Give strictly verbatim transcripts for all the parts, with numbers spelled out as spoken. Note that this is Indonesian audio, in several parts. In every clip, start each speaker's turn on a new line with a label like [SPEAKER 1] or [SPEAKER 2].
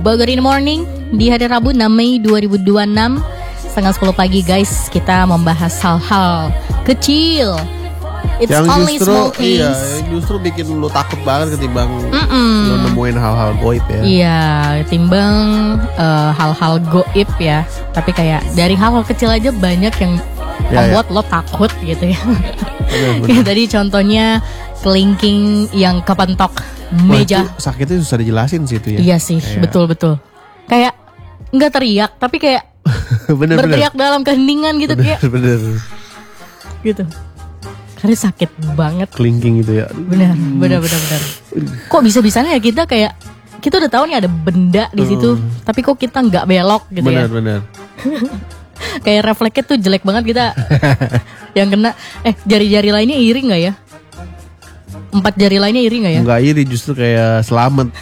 [SPEAKER 1] Bogor in the Morning di hari Rabu enam Mei dua ribu dua puluh enam setengah sepuluh pagi guys. Kita membahas hal-hal kecil. It's
[SPEAKER 2] yang
[SPEAKER 1] only
[SPEAKER 2] justru,
[SPEAKER 1] small things.
[SPEAKER 2] Iya, yang justru bikin lu takut banget ketimbang
[SPEAKER 1] Mm-mm.
[SPEAKER 2] lu nemuin hal-hal goib ya.
[SPEAKER 1] Iya, ketimbang uh, hal-hal goib ya. Tapi kayak dari hal-hal kecil aja banyak yang
[SPEAKER 2] ya,
[SPEAKER 1] membuat
[SPEAKER 2] ya.
[SPEAKER 1] lo takut gitu ya.
[SPEAKER 2] Bener, bener.
[SPEAKER 1] Ya tadi contohnya kelingking yang kepentok meja.
[SPEAKER 2] Wah, itu sakitnya susah dijelasin sih itu ya.
[SPEAKER 1] Iya sih,
[SPEAKER 2] kayak...
[SPEAKER 1] betul-betul. Kayak nggak teriak, tapi kayak
[SPEAKER 2] bener,
[SPEAKER 1] berteriak
[SPEAKER 2] bener.
[SPEAKER 1] dalam keheningan gitu
[SPEAKER 2] bener,
[SPEAKER 1] kayak.
[SPEAKER 2] Bener.
[SPEAKER 1] Gitu. Karena sakit banget.
[SPEAKER 2] Kelingking gitu ya.
[SPEAKER 1] Benar, benar, benar, benar. Kok bisa-bisanya ya kita kayak kita udah tahu nih ada benda di situ, hmm. tapi kok kita nggak belok gitu
[SPEAKER 2] bener,
[SPEAKER 1] ya.
[SPEAKER 2] Bener, bener.
[SPEAKER 1] Kayak refleksnya tuh jelek banget kita. Yang kena, eh jari-jari lainnya iri nggak ya? Empat jari lainnya iri nggak ya?
[SPEAKER 2] Nggak iri, justru kayak selamat.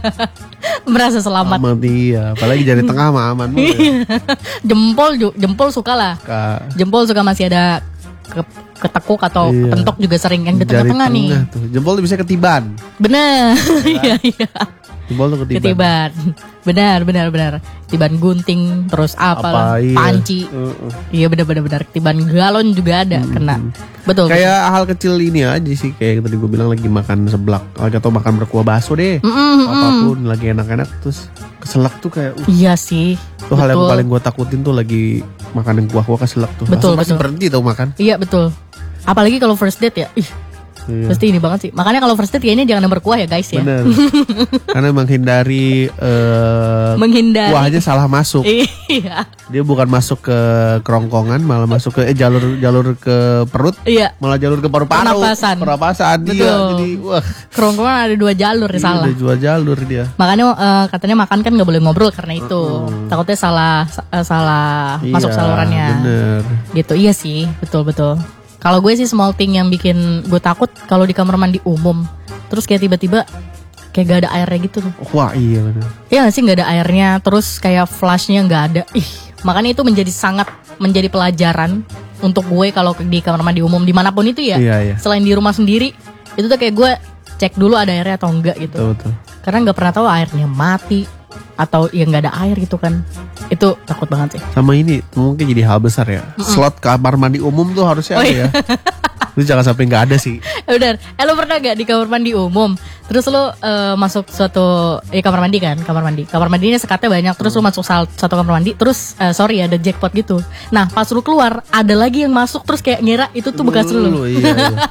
[SPEAKER 1] Merasa selamat.
[SPEAKER 2] Selamat iya, apalagi jari tengah mah aman. Ya.
[SPEAKER 1] Jempol, jempol suka lah.
[SPEAKER 2] Kak.
[SPEAKER 1] Jempol suka masih ada ke, ketekuk atau
[SPEAKER 2] iya.
[SPEAKER 1] kepentok juga sering yang di
[SPEAKER 2] Jari
[SPEAKER 1] tengah-tengah nih.
[SPEAKER 2] Tuh. Jempol tuh bisa ketiban.
[SPEAKER 1] Bener. Iya iya.
[SPEAKER 2] Jempol tuh ketiban.
[SPEAKER 1] Ketiban. Benar benar benar. Ketiban gunting terus apa,
[SPEAKER 2] apa iya.
[SPEAKER 1] panci.
[SPEAKER 2] Uh-uh.
[SPEAKER 1] Iya benar benar benar. Ketiban galon juga ada hmm. kena. Betul.
[SPEAKER 2] Kayak betul. Hal kecil ini aja sih, kayak yang tadi gue bilang lagi makan seblak atau makan berkuah bakso deh. Mm-mm, apapun mm. lagi enak-enak terus keselak tuh kayak. Uh.
[SPEAKER 1] Iya sih.
[SPEAKER 2] Itu hal yang paling gue takutin tuh lagi makan yang kuah-kuah keselak tuh.
[SPEAKER 1] Betul,
[SPEAKER 2] masih
[SPEAKER 1] betul.
[SPEAKER 2] berhenti tau makan.
[SPEAKER 1] Iya betul. Apalagi kalau first date ya. Ih. Iya. Pasti ini banget sih. Makanya kalau first date kayaknya jangan yang berkuah ya guys ya.
[SPEAKER 2] Bener. Karena menghindari uh,
[SPEAKER 1] menghindari
[SPEAKER 2] kuah aja salah masuk.
[SPEAKER 1] Iya.
[SPEAKER 2] Dia bukan masuk ke kerongkongan, malah masuk ke eh, jalur jalur ke perut.
[SPEAKER 1] Iya.
[SPEAKER 2] Malah jalur ke paru-paru.
[SPEAKER 1] Pernapasan.
[SPEAKER 2] Pernapasan dia. Jadi wah.
[SPEAKER 1] Kerongkongan ada dua jalur ya, salah.
[SPEAKER 2] Ada dua jalur dia.
[SPEAKER 1] Makanya uh, katanya makan kan nggak boleh ngobrol karena itu. Uh-uh. Takutnya salah uh, salah iya, masuk salurannya.
[SPEAKER 2] Bener.
[SPEAKER 1] Gitu. Iya sih, betul betul. Kalau gue sih small thing yang bikin gue takut kalau di kamar mandi umum. Terus kayak tiba-tiba kayak gak ada airnya gitu tuh.
[SPEAKER 2] Wah iya bener.
[SPEAKER 1] Iya gak sih gak ada airnya. Terus kayak flashnya gak ada. Ih, makanya itu menjadi sangat menjadi pelajaran untuk gue kalau di kamar mandi umum dimanapun itu ya.
[SPEAKER 2] Iya, iya.
[SPEAKER 1] Selain di rumah sendiri, itu tuh kayak gue cek dulu ada airnya atau enggak gitu.
[SPEAKER 2] Betul, betul.
[SPEAKER 1] Karena gak pernah tahu airnya mati atau ya gak ada air gitu kan. Itu takut banget sih.
[SPEAKER 2] Sama ini mungkin jadi hal besar ya. Mm-mm. Slot kamar mandi umum tuh harusnya oh, ada iya. ya. Itu jangan sampai nggak ada sih.
[SPEAKER 1] Udah, eh lo pernah gak di kamar mandi umum? Terus lo uh, masuk suatu eh kamar mandi kan, kamar mandi. Kamar mandinya sekatnya banyak. Terus hmm. lo masuk sal- satu kamar mandi. Terus uh, sorry ada jackpot gitu. Nah pas lo keluar ada lagi yang masuk. Terus kayak ngira itu tuh bekas lo.
[SPEAKER 2] Iya, iya.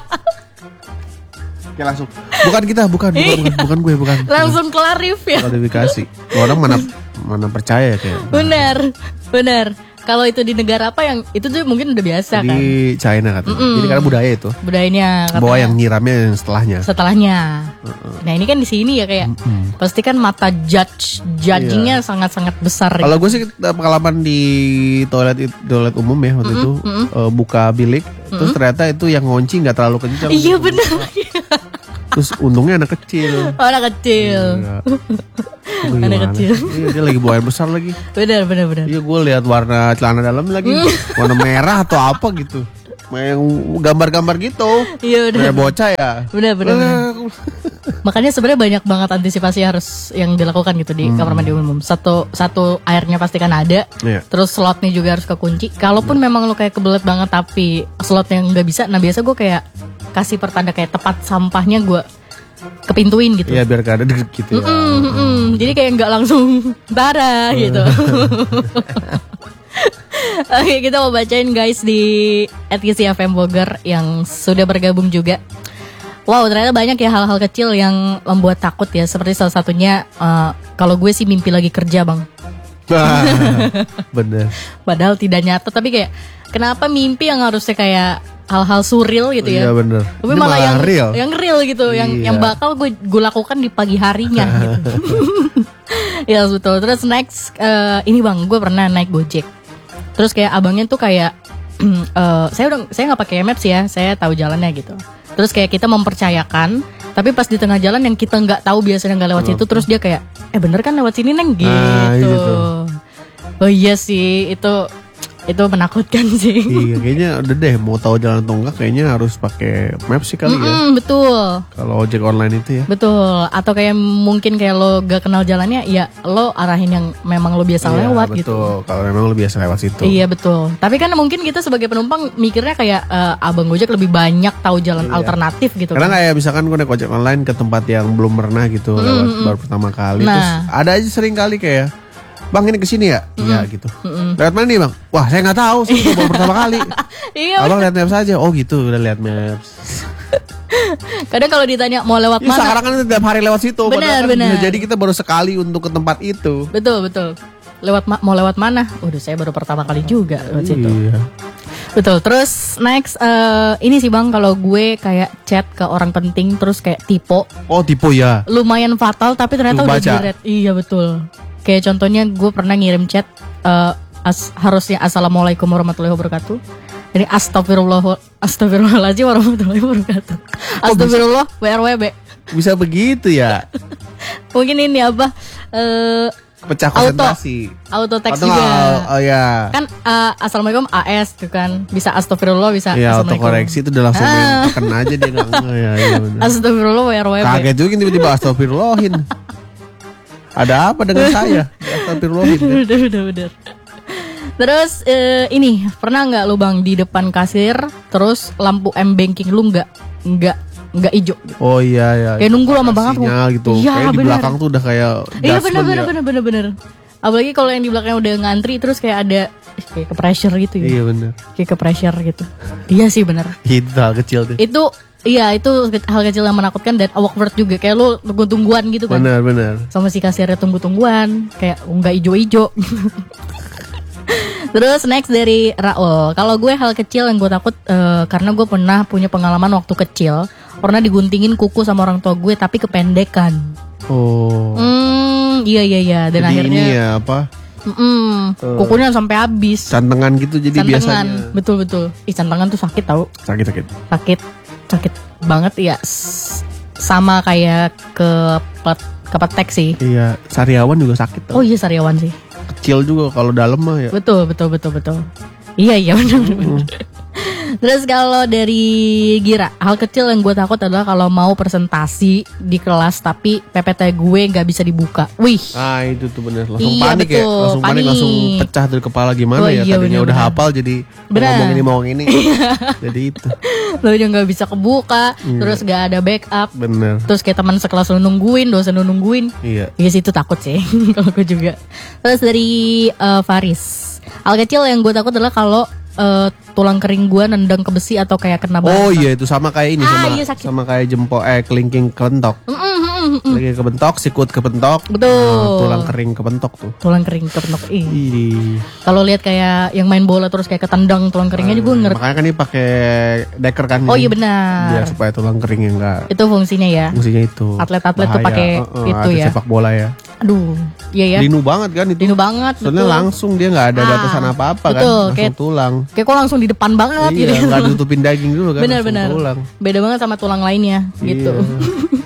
[SPEAKER 2] Oke langsung. Bukan kita, bukan, bukan, bukan, bukan gue, bukan.
[SPEAKER 1] Langsung klarif ya.
[SPEAKER 2] Klarifikasi. Orang mana mana percaya kayak.
[SPEAKER 1] Benar, benar. Kalau itu di negara apa yang itu tuh mungkin udah biasa
[SPEAKER 2] di
[SPEAKER 1] kan.
[SPEAKER 2] Di China katanya.
[SPEAKER 1] Mm-mm.
[SPEAKER 2] Jadi karena budaya itu.
[SPEAKER 1] Budayanya katanya.
[SPEAKER 2] Bahwa yang nyiramnya yang setelahnya.
[SPEAKER 1] Setelahnya. Uh-uh. Nah ini kan di sini ya kayak. Mm-mm. Pasti kan mata judge judgingnya iya. sangat-sangat besar.
[SPEAKER 2] Kalau gue sih pengalaman di toilet toilet umum ya waktu mm-mm. itu uh, buka bilik. Mm-mm. Terus ternyata itu yang ngunci nggak terlalu kencang.
[SPEAKER 1] Iya benar.
[SPEAKER 2] Terus untungnya anak kecil.
[SPEAKER 1] Oh, anak kecil.
[SPEAKER 2] Iya.
[SPEAKER 1] Anak kecil.
[SPEAKER 2] Iya, dia lagi buang air besar lagi.
[SPEAKER 1] Benar, benar, benar.
[SPEAKER 2] Iya, gue lihat warna celana dalam lagi warna merah atau apa gitu. Yang gambar-gambar gitu.
[SPEAKER 1] Iya, udah.
[SPEAKER 2] Kayak bocah ya.
[SPEAKER 1] Benar, benar. Makanya sebenarnya banyak banget antisipasi harus yang dilakukan gitu di hmm. kamar mandi umum. Satu satu airnya pasti kan ada. Yeah. Terus slotnya juga harus kekunci. Kalaupun yeah. memang lu kayak kebelet banget tapi slotnya nggak bisa, nah biasa gue kayak kasih pertanda kayak tempat sampahnya gue kepintuin gitu.
[SPEAKER 2] Iya biar gak ada deket gitu ya.
[SPEAKER 1] Mm-mm, mm-mm. Jadi kayak nggak langsung darah gitu. Oke, kita mau bacain guys di at Kisi F M Bogor yang sudah bergabung juga. Wow, ternyata banyak ya hal-hal kecil yang membuat takut ya. Seperti salah satunya uh, kalau gue sih mimpi lagi kerja bang.
[SPEAKER 2] Bener.
[SPEAKER 1] Padahal tidak nyata, tapi kayak kenapa mimpi yang harusnya kayak hal-hal surreal gitu ya.
[SPEAKER 2] Iya bener.
[SPEAKER 1] Tapi malah, malah yang
[SPEAKER 2] real.
[SPEAKER 1] yang real gitu, iya. yang yang bakal gue gue lakukan di pagi harinya gitu. Ya betul. Terus next uh, ini bang, gue pernah naik Gojek. Terus kayak abangnya tuh kayak uh, saya udah saya nggak pakai maps ya, saya tahu jalannya gitu. Terus kayak kita mempercayakan, tapi pas di tengah jalan yang kita nggak tahu biasanya nggak lewat situ, terus dia kayak eh bener kan lewat sini neng gitu.
[SPEAKER 2] Nah, gitu.
[SPEAKER 1] Oh iya sih itu itu menakutkan sih.
[SPEAKER 2] Iya, kayaknya udah deh mau tahu jalan atau enggak kayaknya harus pakai Maps sih kali
[SPEAKER 1] Mm-mm,
[SPEAKER 2] ya.
[SPEAKER 1] Betul.
[SPEAKER 2] Kalau ojek online itu ya.
[SPEAKER 1] Betul. Atau kayak mungkin kayak lo gak kenal jalannya, ya lo arahin yang memang lo biasa
[SPEAKER 2] Iya,
[SPEAKER 1] lewat
[SPEAKER 2] betul.
[SPEAKER 1] gitu.
[SPEAKER 2] Kalau memang lo biasa lewat situ.
[SPEAKER 1] Iya betul. Tapi kan mungkin kita sebagai penumpang mikirnya kayak uh, abang Gojek lebih banyak tahu jalan
[SPEAKER 2] Iya.
[SPEAKER 1] alternatif gitu.
[SPEAKER 2] Karena
[SPEAKER 1] kan.
[SPEAKER 2] kayak misalkan gue naik ojek online ke tempat yang belum pernah gitu,
[SPEAKER 1] Mm-mm.
[SPEAKER 2] lewat baru pertama kali.
[SPEAKER 1] Nah.
[SPEAKER 2] Terus ada aja sering kali kayak, bang ini kesini ya? Iya gitu.
[SPEAKER 1] Mm-mm.
[SPEAKER 2] Lewat mana nih bang? Wah saya nggak tahu, saya baru pertama kali.
[SPEAKER 1] Iya.
[SPEAKER 2] Abang lihat maps aja. Oh gitu, udah lihat maps.
[SPEAKER 1] Kadang kalau ditanya mau lewat
[SPEAKER 2] Ya,
[SPEAKER 1] mana?
[SPEAKER 2] sekarang kan tiap hari lewat situ.
[SPEAKER 1] Benar,
[SPEAKER 2] padahal kan
[SPEAKER 1] benar.
[SPEAKER 2] bisa jadi kita baru sekali untuk ke tempat itu.
[SPEAKER 1] Betul betul. Lewat ma- mau lewat mana? Udah saya baru pertama kali juga lewat situ.
[SPEAKER 2] Iya.
[SPEAKER 1] Betul. Terus next eh, ini sih bang, kalau gue kayak chat ke orang penting terus kayak typo,
[SPEAKER 2] Oh tipe ya.
[SPEAKER 1] lumayan fatal tapi ternyata
[SPEAKER 2] Lu
[SPEAKER 1] udah
[SPEAKER 2] baca?
[SPEAKER 1] di-read. Iya betul. Kayak contohnya gue pernah ngirim chat eh, as- harusnya assalamualaikum warahmatullahi wabarakatuh. Ini astagfirullah astagfirullahaladzim warahmatullahi wabarakatuh. Astagfirullah W R W B.
[SPEAKER 2] Bisa begitu ya.
[SPEAKER 1] Mungkin ini apa? Eh
[SPEAKER 2] Pecah
[SPEAKER 1] Auto.
[SPEAKER 2] konsentrasi.
[SPEAKER 1] auto text
[SPEAKER 2] Atau
[SPEAKER 1] juga.
[SPEAKER 2] nggak, oh ya.
[SPEAKER 1] Kan eh, assalamualaikum A S tuh kan. Bisa astagfirullah bisa
[SPEAKER 2] Iya,
[SPEAKER 1] assalamualaikum.
[SPEAKER 2] autokoreksi itu udah langsung
[SPEAKER 1] Ah.
[SPEAKER 2] main tekan aja dia nggak nggak, ya, iya bener.
[SPEAKER 1] Astagfirullah W R W B.
[SPEAKER 2] Kaget juga tiba-tiba astagfirullahin. Ada apa dengan saya? Astagfirullahin.
[SPEAKER 1] Udah udah udah. Terus eh, ini pernah nggak lu bang di depan kasir terus lampu M banking lu nggak nggak nggak hijau? Gitu.
[SPEAKER 2] Oh iya ya.
[SPEAKER 1] Kayak nunggu lama banget.
[SPEAKER 2] Sinyal gitu.
[SPEAKER 1] Iya,
[SPEAKER 2] Kayak di
[SPEAKER 1] bener.
[SPEAKER 2] belakang tuh udah kayak
[SPEAKER 1] Iya
[SPEAKER 2] gasman
[SPEAKER 1] benar benar
[SPEAKER 2] ya.
[SPEAKER 1] benar benar benar. Apalagi kalau yang di belakang udah ngantri terus kayak ada eh, kayak ke pressure gitu ya.
[SPEAKER 2] Iya bener.
[SPEAKER 1] Kayak ke pressure gitu. Iya sih benar.
[SPEAKER 2] Itu hal kecil tuh.
[SPEAKER 1] Itu iya itu hal kecil yang menakutkan dan awkward juga. Kayak lu tunggu-tungguan gitu kan.
[SPEAKER 2] Bener bener.
[SPEAKER 1] Sama si kasirnya tunggu-tungguan kayak nggak ijo-ijo. Terus next dari Raul, kalau gue hal kecil yang gue takut eh, karena gue pernah punya pengalaman waktu kecil pernah diguntingin kuku sama orang tua gue tapi kependekan.
[SPEAKER 2] Oh.
[SPEAKER 1] Hmm, iya iya iya dan
[SPEAKER 2] Jadi
[SPEAKER 1] akhirnya
[SPEAKER 2] ini ya apa?
[SPEAKER 1] mm-mm,
[SPEAKER 2] Eh,
[SPEAKER 1] kukunya sampai habis.
[SPEAKER 2] Cantengan gitu jadi
[SPEAKER 1] Cantengan,
[SPEAKER 2] biasanya.
[SPEAKER 1] betul betul. Ih cantengan tuh sakit tau,
[SPEAKER 2] Sakit sakit.
[SPEAKER 1] sakit sakit banget ya. S- Sama kayak ke kepetek sih.
[SPEAKER 2] Iya, sariawan juga sakit.
[SPEAKER 1] Oh
[SPEAKER 2] Tau.
[SPEAKER 1] iya sariawan sih.
[SPEAKER 2] Kecil juga kalau dalam mah ya.
[SPEAKER 1] Betul, betul, betul, betul. Iya, iya benar. benar. Terus kalau dari Gira, hal kecil yang gue takut adalah kalau mau presentasi di kelas tapi P P T gue nggak bisa dibuka. Wih,
[SPEAKER 2] Ah itu tuh bener langsung
[SPEAKER 1] Iya,
[SPEAKER 2] panik ya,
[SPEAKER 1] betul,
[SPEAKER 2] langsung panik,
[SPEAKER 1] panik.
[SPEAKER 2] langsung pecah dari kepala gimana
[SPEAKER 1] Oh,
[SPEAKER 2] ya
[SPEAKER 1] iya,
[SPEAKER 2] tadinya
[SPEAKER 1] bener,
[SPEAKER 2] udah
[SPEAKER 1] bener.
[SPEAKER 2] hafal jadi mau
[SPEAKER 1] Bener.
[SPEAKER 2] ngomong ini mau ngomong ini jadi itu
[SPEAKER 1] lo udah nggak bisa kebuka, terus nggak ada backup,
[SPEAKER 2] bener
[SPEAKER 1] terus kayak teman sekelas lo nungguin, dosen lo nungguin.
[SPEAKER 2] iya.
[SPEAKER 1] Iya sih itu takut sih kalau gue juga. Terus dari eh, Faris, hal kecil yang gue takut adalah kalau eh, tulang kering gue nendang ke besi atau kayak kena bata.
[SPEAKER 2] Oh iya itu sama kayak ini
[SPEAKER 1] Ah,
[SPEAKER 2] sama
[SPEAKER 1] iya, sakit.
[SPEAKER 2] sama kayak jempol eh kelingking kebentok.
[SPEAKER 1] Mm, mm, mm, mm, mm.
[SPEAKER 2] Lagi kebentok, sikut kebentok.
[SPEAKER 1] Betul.
[SPEAKER 2] Nah, tulang kering kebentok tuh.
[SPEAKER 1] Tulang kering kepentok. Ih.
[SPEAKER 2] Ih.
[SPEAKER 1] Kalau lihat kayak yang main bola terus kayak ketendang tulang keringnya juga gue ngerti.
[SPEAKER 2] Makanya kan ini pakai deker kan.
[SPEAKER 1] Oh
[SPEAKER 2] ini.
[SPEAKER 1] iya benar.
[SPEAKER 2] Biar supaya tulang keringnya enggak
[SPEAKER 1] Itu fungsinya ya.
[SPEAKER 2] fungsinya itu.
[SPEAKER 1] Atlet-atlet tuh
[SPEAKER 2] Bahaya.
[SPEAKER 1] pakai
[SPEAKER 2] Heeh,
[SPEAKER 1] itu
[SPEAKER 2] atlet
[SPEAKER 1] ya.
[SPEAKER 2] sepak bola ya.
[SPEAKER 1] Aduh, iya ya.
[SPEAKER 2] Linu banget kan itu.
[SPEAKER 1] Linu banget.
[SPEAKER 2] Soalnya
[SPEAKER 1] betul.
[SPEAKER 2] langsung dia nggak ada
[SPEAKER 1] Ah,
[SPEAKER 2] batasan apa-apa kan,
[SPEAKER 1] betul,
[SPEAKER 2] langsung
[SPEAKER 1] kayak-
[SPEAKER 2] tulang.
[SPEAKER 1] Kayak kok langsung di depan banget
[SPEAKER 2] Iya,
[SPEAKER 1] gitu.
[SPEAKER 2] nggak ditutupin daging dulu kan, langsung
[SPEAKER 1] Benar-benar.
[SPEAKER 2] tulang.
[SPEAKER 1] Beda banget sama tulang lainnya gitu.
[SPEAKER 2] Iya.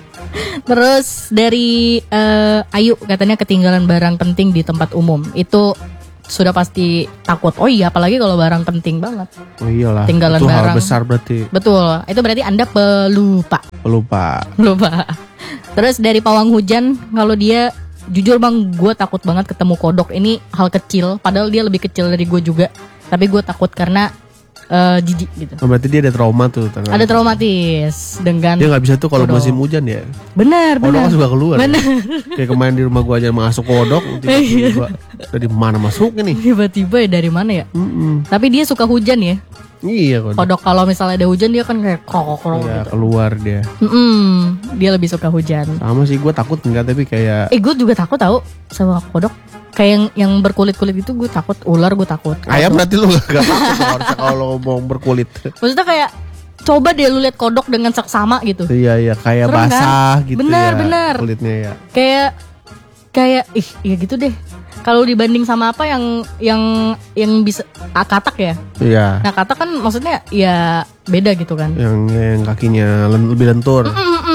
[SPEAKER 1] Terus dari eh, Ayu katanya ketinggalan barang penting di tempat umum. Itu sudah pasti takut. Oh iya, apalagi kalau barang penting banget.
[SPEAKER 2] Oh iyalah,
[SPEAKER 1] Ketinggalan
[SPEAKER 2] itu hal
[SPEAKER 1] barang.
[SPEAKER 2] besar berarti.
[SPEAKER 1] Betul. Itu berarti Anda pelupa.
[SPEAKER 2] Pelupa.
[SPEAKER 1] Lupa. Terus dari pawang hujan, kalau dia jujur bang, gue takut banget ketemu kodok. Ini hal kecil, padahal dia lebih kecil dari gue juga. Tapi gue takut karena eh, jijik gitu.
[SPEAKER 2] Oh, berarti dia ada trauma tuh. Tangan.
[SPEAKER 1] Ada traumatis dengan.
[SPEAKER 2] Dia nggak bisa tuh kalau
[SPEAKER 1] kodok.
[SPEAKER 2] musim hujan ya.
[SPEAKER 1] Benar,
[SPEAKER 2] Kodok
[SPEAKER 1] benar.
[SPEAKER 2] kan suka keluar.
[SPEAKER 1] Benar.
[SPEAKER 2] Kayak kemarin di rumah gua aja masuk kodok, tiba-tiba dari mana masuknya nih?
[SPEAKER 1] Tiba-tiba ya dari mana ya?
[SPEAKER 2] Mm-mm.
[SPEAKER 1] Tapi dia suka hujan ya.
[SPEAKER 2] Iya kodok.
[SPEAKER 1] Kodok kalau misalnya ada hujan dia kan kayak krok-krok
[SPEAKER 2] Iya,
[SPEAKER 1] gitu.
[SPEAKER 2] keluar dia.
[SPEAKER 1] Mm-mm, dia lebih suka hujan.
[SPEAKER 2] Sama sih gue takut enggak tapi kayak
[SPEAKER 1] Eh gue juga takut tahu sama kodok. Kayak yang yang berkulit-kulit itu gue takut. Ular gue takut.
[SPEAKER 2] ayam berarti lu gak, gak takut dong, harusnya kalau ngomong berkulit.
[SPEAKER 1] Maksudnya kayak coba deh lu lihat kodok dengan seksama gitu.
[SPEAKER 2] Iya iya kayak
[SPEAKER 1] Serem kan?
[SPEAKER 2] basah gitu
[SPEAKER 1] Benar,
[SPEAKER 2] ya
[SPEAKER 1] benar.
[SPEAKER 2] kulitnya ya.
[SPEAKER 1] Kayak kayak ih ya gitu deh. Kalau dibanding sama apa yang yang yang bisa ah, katak ya.
[SPEAKER 2] Iya.
[SPEAKER 1] Nah katak kan maksudnya ya beda gitu kan.
[SPEAKER 2] Yang yang kakinya len- lebih lentur.
[SPEAKER 1] Mm-mm,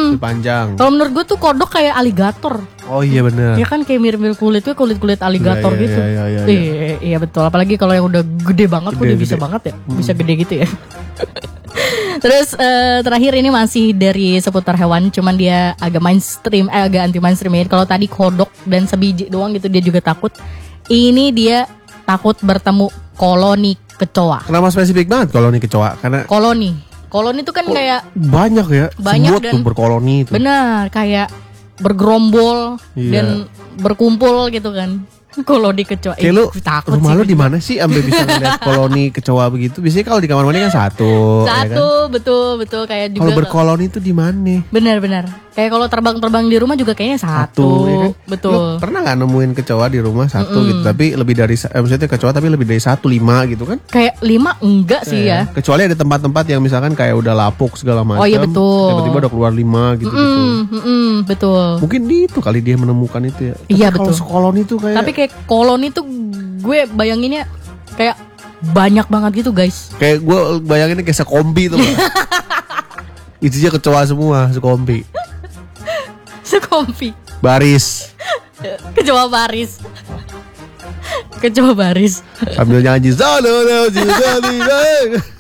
[SPEAKER 2] Lebih panjang.
[SPEAKER 1] Kalau menurut gue tuh kodok kayak aligator.
[SPEAKER 2] Oh iya benar.
[SPEAKER 1] Ya kan kayak mirip-mirip kulitnya kulit-kulit aligator
[SPEAKER 2] Iya, iya,
[SPEAKER 1] gitu.
[SPEAKER 2] iya, iya, iya.
[SPEAKER 1] Iya, iya betul. Apalagi kalau yang udah gede banget,
[SPEAKER 2] Gede,
[SPEAKER 1] kok dia bisa
[SPEAKER 2] gede.
[SPEAKER 1] banget ya, bisa gede gitu ya. Terus eh, terakhir ini masih dari seputar hewan, cuman dia agak mainstream, eh, agak anti mainstream ya. Kalau tadi kodok dan sebiji doang gitu dia juga takut. Ini dia takut bertemu koloni kecoa.
[SPEAKER 2] Kenapa spesifik banget koloni kecoa? Karena
[SPEAKER 1] Koloni, koloni itu kan kayak
[SPEAKER 2] banyak ya.
[SPEAKER 1] Banyak
[SPEAKER 2] Semut
[SPEAKER 1] dan-
[SPEAKER 2] tuh berkoloni itu.
[SPEAKER 1] benar kayak bergerombol
[SPEAKER 2] Iya.
[SPEAKER 1] dan berkumpul gitu kan. Koloni kecoa.
[SPEAKER 2] Kayak
[SPEAKER 1] Ih,
[SPEAKER 2] lu
[SPEAKER 1] gue takut
[SPEAKER 2] rumah
[SPEAKER 1] sih
[SPEAKER 2] lu
[SPEAKER 1] gue
[SPEAKER 2] di
[SPEAKER 1] juga.
[SPEAKER 2] mana sih ambil bisa ngeliat koloni kecoa begitu? Biasanya kalau di kamar mandi kan satu. ya kan?
[SPEAKER 1] Satu, betul betul kayak juga.
[SPEAKER 2] Kalau berkoloni itu di mana?
[SPEAKER 1] Benar-benar. Kayak kalau terbang-terbang di rumah juga kayaknya satu.
[SPEAKER 2] ya kan?
[SPEAKER 1] Betul.
[SPEAKER 2] Lu pernah nggak nemuin kecoa di rumah satu gitu? Tapi lebih dari eh, maksudnya kecoa tapi lebih dari satu lima gitu kan?
[SPEAKER 1] Kayak lima enggak sih ya.
[SPEAKER 2] Kecuali ada tempat-tempat yang misalkan kayak udah lapuk segala macam.
[SPEAKER 1] Oh iya, betul.
[SPEAKER 2] Tiba-tiba udah keluar lima gitu gitu.
[SPEAKER 1] Mm, mm, mm, betul.
[SPEAKER 2] Mungkin di itu kali dia menemukan itu ya. Tapi
[SPEAKER 1] Iya,
[SPEAKER 2] kalau
[SPEAKER 1] betul.
[SPEAKER 2] sekoloni itu kayak
[SPEAKER 1] Tapi kayak koloni tuh gue bayanginnya kayak banyak banget gitu guys.
[SPEAKER 2] kayak gue bayanginnya kayak sekombi tuh. Isinya kecoa semua sekombi.
[SPEAKER 1] Sekompi.
[SPEAKER 2] Baris.
[SPEAKER 1] Kecoa baris. Kecoa baris.
[SPEAKER 2] Sambil nyanyi. "Zalala, zalala."